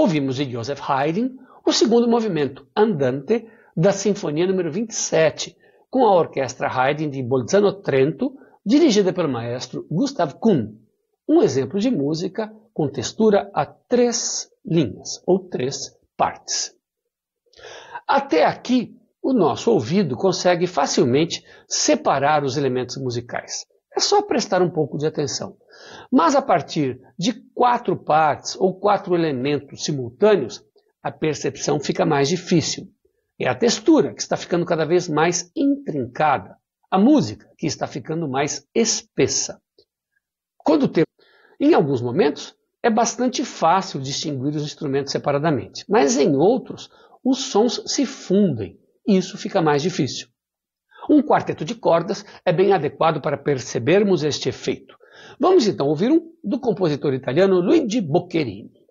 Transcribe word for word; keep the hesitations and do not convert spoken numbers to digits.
Ouvimos de Joseph Haydn o segundo movimento, Andante, da Sinfonia número vinte e sete, com a Orquestra Haydn de Bolzano-Trento, dirigida pelo maestro Gustav Kuhn, um exemplo de música com textura a três linhas, ou três partes. Até aqui, o nosso ouvido consegue facilmente separar os elementos musicais. É só prestar um pouco de atenção. Mas a partir de quatro partes ou quatro elementos simultâneos, a percepção fica mais difícil. É a textura que está ficando cada vez mais intrincada, a música que está ficando mais espessa. Quando temos, em alguns momentos, é bastante fácil distinguir os instrumentos separadamente, mas em outros, os sons se fundem e isso fica mais difícil. Um quarteto de cordas é bem adequado para percebermos este efeito. Vamos então ouvir um do compositor italiano Luigi Boccherini.